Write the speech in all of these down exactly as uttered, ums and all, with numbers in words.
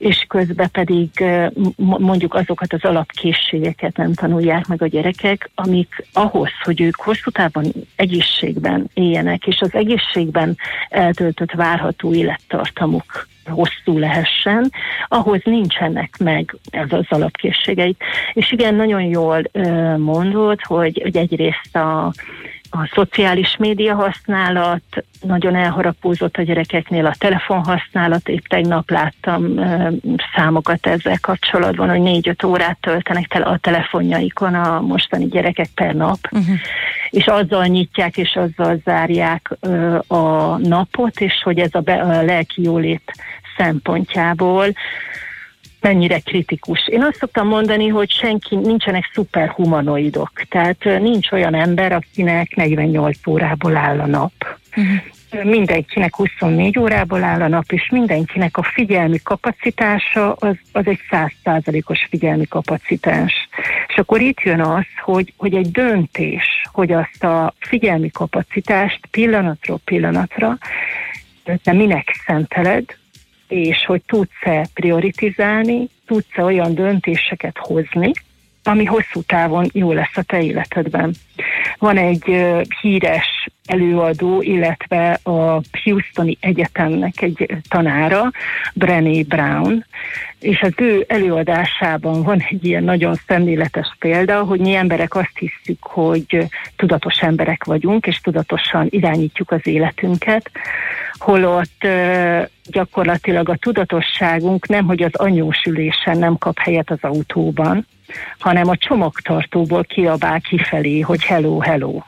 és közben pedig mondjuk azokat az alapkészségeket nem tanulják meg a gyerekek, amik ahhoz, hogy ők hosszú távon egészségben éljenek, és az egészségben eltöltött várható élettartamuk hosszú lehessen, ahhoz nincsenek meg ez az alapkészségeit. És igen, nagyon jól mondod, hogy, hogy egyrészt a A szociális média használat nagyon elharapózott a gyerekeknél, a telefonhasználat, épp tegnap láttam e, számokat ezzel kapcsolatban, hogy négy-öt órát töltenek tele a telefonjaikon a mostani gyerekek per nap, uh-huh. és azzal nyitják, és azzal zárják e, a napot, és hogy ez a, be, a lelki jólét szempontjából mennyire kritikus. Én azt szoktam mondani, hogy senki, nincsenek szuperhumanoidok, tehát nincs olyan ember, akinek negyvennyolc órából áll a nap. Uh-huh. Mindenkinek huszonnégy órából áll a nap, és mindenkinek a figyelmi kapacitása az, az egy száz százalékos figyelmi kapacitás. És akkor itt jön az, hogy, hogy egy döntés, hogy azt a figyelmi kapacitást pillanatról pillanatra te minek szenteled, és hogy tudsz-e prioritizálni, tudsz-e olyan döntéseket hozni, ami hosszú távon jó lesz a te életedben. Van egy uh, híres előadó, illetve a Houstoni Egyetemnek egy tanára, Brené Brown, és az ő előadásában van egy ilyen nagyon szemléletes példa, hogy mi emberek azt hiszük, hogy tudatos emberek vagyunk, és tudatosan irányítjuk az életünket, holott uh, gyakorlatilag a tudatosságunk nem, hogy az anyósülésen nem kap helyet az autóban, hanem a csomagtartóból kiabál kifelé, hogy hello, hello.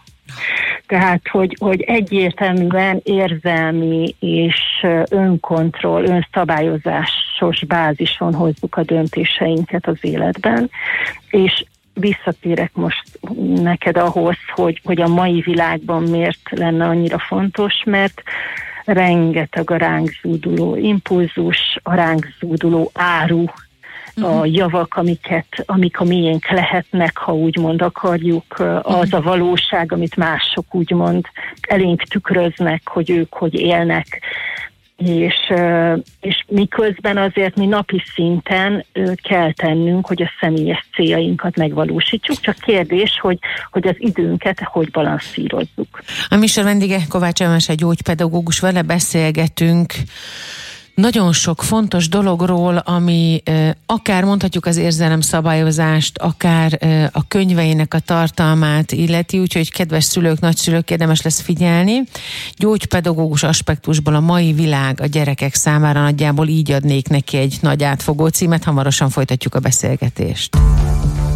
Tehát, hogy, hogy egyértelműen érzelmi és önkontroll, önszabályozásos bázison hozzuk a döntéseinket az életben, és visszatérek most neked ahhoz, hogy, hogy a mai világban miért lenne annyira fontos, mert rengeteg a ránk zúduló impulzus, a ránk zúduló áru, a javak, amiket, amik a miénk lehetnek, ha úgymond akarjuk, az a valóság, amit mások úgymond elénk tükröznek, hogy ők hogy élnek, és, és miközben azért mi napi szinten kell tennünk, hogy a személyes céljainkat megvalósítsuk, csak kérdés, hogy, hogy az időnket hogy balanszírozzuk. A műsor vendége Kovács Emese gyógypedagógus, vele beszélgetünk nagyon sok fontos dologról, ami eh, akár mondhatjuk az érzelemszabályozást, akár eh, a könyveinek a tartalmát illeti, úgyhogy kedves szülők, nagyszülők, érdemes lesz figyelni. Gyógypedagógus aspektusból a mai világ a gyerekek számára, nagyjából így adnék neki egy nagy átfogó címet, hamarosan folytatjuk a beszélgetést.